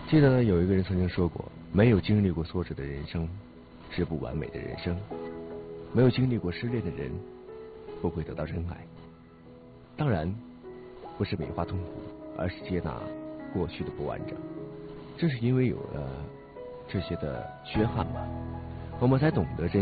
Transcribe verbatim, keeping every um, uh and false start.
记得有一个人曾经说过，没有经历过挫折的人生是不完美的人生，没有经历过失恋的人不会得到真爱。当然，不是美化痛苦，而是接纳过去的不完整。正是因为有了这些的缺憾吧，我们才懂得珍